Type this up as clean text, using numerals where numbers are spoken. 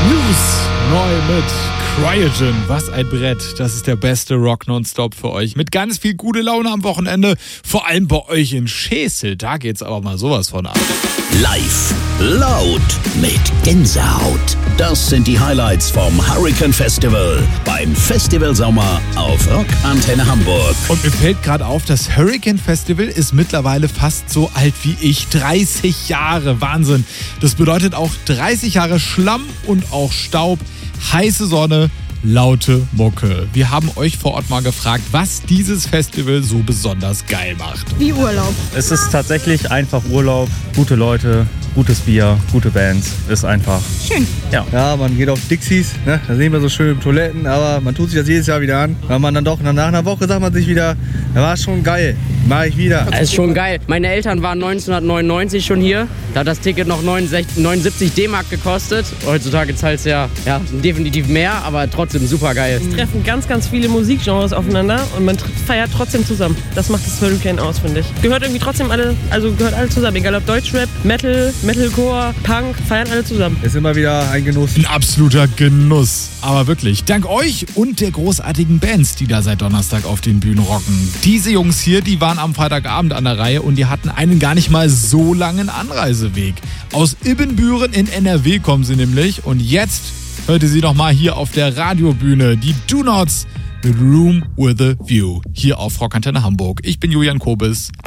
Neu mit Cryogen. Was ein Brett. Das ist der beste Rock nonstop für euch. Mit ganz viel gute Laune am Wochenende. Vor allem bei euch in Schesel. Da geht's aber mal sowas von ab. Live, laut, mit Gänsehaut. Das sind die Highlights vom Hurricane Festival beim Festival Sommer auf Rock Antenne Hamburg. Und mir fällt gerade auf, das Hurricane Festival ist mittlerweile fast so alt wie ich. 30 Jahre. Wahnsinn. Das bedeutet auch 30 Jahre Schlamm und auch Staub, heiße Sonne, laute Mucke. Wir haben euch vor Ort mal gefragt, was dieses Festival so besonders geil macht. Wie Urlaub. Es ist tatsächlich einfach Urlaub, gute Leute, gutes Bier, gute Bands. Ist einfach Schön. Ja, man geht auf Dixies, ne? Da sehen wir so schöne Toiletten, aber man tut sich das jedes Jahr wieder an. Weil man dann doch nach einer Woche sagt man sich wieder, ja, war schon geil, mach ich wieder. Es ist schon geil. Meine Eltern waren 1999 schon hier. Da hat das Ticket noch 79 D-Mark gekostet. Heutzutage zahlt es ja definitiv mehr, aber trotzdem super geil. Es treffen ganz, ganz viele Musikgenres aufeinander und man feiert trotzdem zusammen. Das macht das Hurricane aus, finde ich. Gehört irgendwie trotzdem gehört alle zusammen. Egal ob Deutschrap, Metal, Metalcore, Punk, feiern alle zusammen. Ist immer wieder ein Genuss. Ein absoluter Genuss. Aber wirklich, dank euch und der großartigen Bands, die da seit Donnerstag auf den Bühnen rocken. Diese Jungs hier, die waren am Freitagabend an der Reihe und die hatten einen gar nicht mal so langen Anreiseweg. Aus Ibbenbüren in NRW kommen sie nämlich und jetzt hört ihr sie noch mal hier auf der Radiobühne. Die Do Nots mit Room with a View. Hier auf Rock Antenne Hamburg. Ich bin Julian Kobis.